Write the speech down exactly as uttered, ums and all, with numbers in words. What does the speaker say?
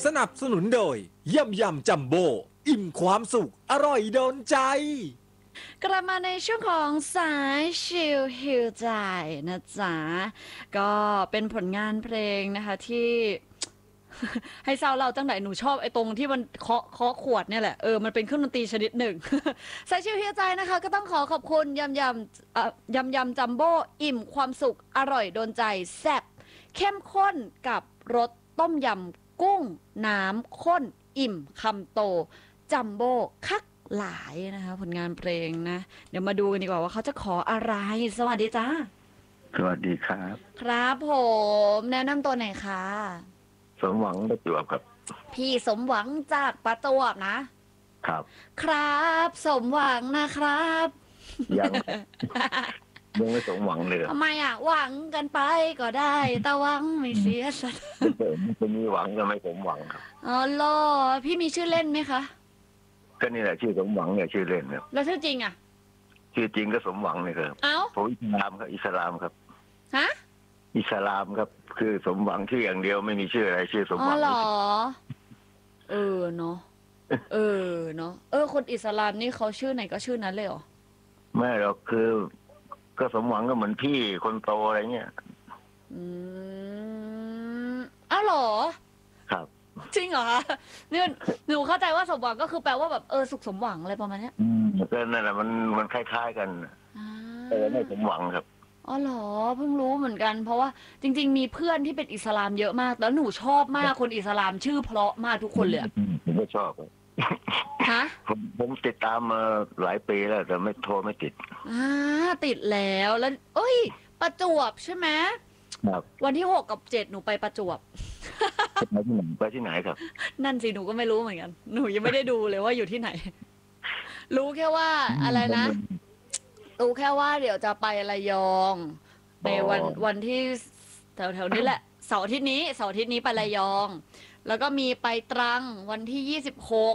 สนับสนุนโดยยำยำจัมโบ้อิ่มความสุขอร่อยโดนใจกลับมาในช่วงของสายชิลฮิลใจนะจ๊ะก็เป็นผลงานเพลงนะคะที่ ให้เศร้าเราจังไหนหนูชอบไอ้ตรงที่มันเคาะเคาะขวดเนี่ยแหละเออมันเป็นเครื่องดนตรีชนิดหนึ่ง สายชิลฮิลใจนะคะก็ต้องขอขอบคุณยำยำอ่ะยำยำจัมโบ้อิ่มความสุขอร่อยโดนใจแซ่บเข้มข้นกับรสต้มยำกุ้งน้ำข้นอิ่มคำโตจัมโบ้คักหลายนะคะผลงานเพลงนะเดี๋ยวมาดูกันดีกว่าว่าเขาจะขออะไรสวัสดีจ้าสวัสดีครับครับผมแนะนำตัวหน่อยค่ะสมหวังประจวบครับพี่สมหวังจากประจวบนะครับครับสมหวังนะครับยังยังไม่สมหวังเลยทำไมอ่ะหวังกันไปก็ได้แต่หวังไม่เสียสักจะมีหวังก็ไม่สมหวังครับอ๋อเหรอพี่มีชื่อเล่นไหมคะก็นี่แหละชื่อสมหวังเนี่ยชื่อเล่นครับแล้วชื่อจริงอ่ะชื่อจริงก็สมหวังเลยครับเอ้าผมอิสลามครับอิสลามครับฮะอิสลามครับคือสมหวังชื่ออย่างเดียวไม่มีชื่ออะไรชื่อสมหวังอ๋อเหรอเออเนาะเออเนาะเออคนอิสลามนี่เขาชื่อไหนก็ชื่อนั้นเลยเหรอไม่หรอกคือก็สมหวังก็เหมือนพี่คนโตอะไรเงี้ยอืมอ้าวเหรอครับจริงเหรอคะเนี่ยหนูเข้าใจว่าสมหวังก็คือแปลว่าแบบเออสุขสมหวังอะไรประมาณเนี้ยอืมก็นั่นแหละมันมันคล้ายๆกันแต่ไม่สมหวังครับอ๋อเหรอเพิ่งรู้เหมือนกันเพราะว่าจริงๆมีเพื่อนที่เป็นอิสลามเยอะมากแล้วหนูชอบมากคนอิสลามชื่อเพราะมากทุกคนเลยผมก็ชอบฮะผมผมติดตามมาหลายปีแล้วแต่ไม่โทรไม่ติดอ่าติดแล้วแล้วเอ้ยประจวบใช่ไหมครับวันที่หกกับเจ็ดหนูไปประจวบไปที่ไหนไปที่ไหนครับนั่นสิหนูก็ไม่รู้เหมือนกันหนูยังไม่ได้ดูเลยว่าอยู่ที่ไหนรู้แค่ว่าอะไรนะรู้แค่ว่าเดี๋ยวจะไประยองในวันวันที่แถวแถวนี้แหละเสาร์อาทิตย์นี้เสาร์อาทิตย์นี้ไประยองแล้วก็มีไปตรังวันที่ยี่สิบหก